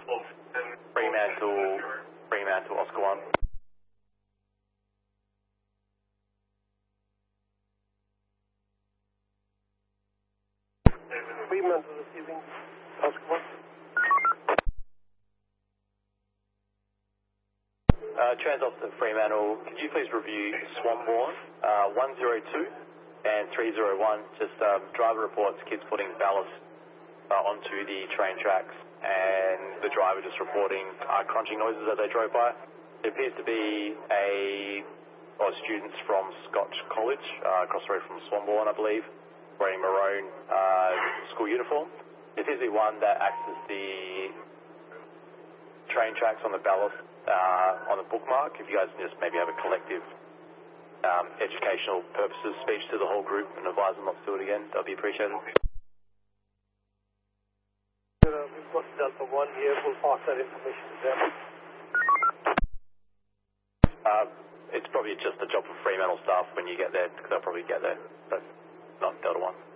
Fremantle, Oscar 1. Fremantle receiving Oscar 1. Transops to Fremantle, could you please review Swanbourne, 102 and 301, just driver reports kids putting ballast onto the train tracks and the driver just reporting crunching noises as they drove by. It appears to be students from Scotch College, across the road from Swanbourne, I believe, wearing maroon school uniform. It appears to be one that accesses the train tracks on the ballast on the bookmark. If you guys can just maybe have a collective educational purposes speech to the whole group and advise them not to do it again, that would be appreciated. We've got Delta 1 here, we'll pass that information to them. It's probably just a job for Fremantle staff when you get there, because they'll probably get there, but not Delta 1.